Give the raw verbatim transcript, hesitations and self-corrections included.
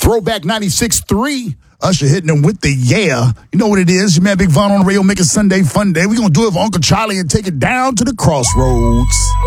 Throwback ninety-six three. Usher hitting them with the yeah. You know what it is. Your man Big Von on the radio making Sunday fun day. We're going to do it for Uncle Charlie and take it down to the crossroads.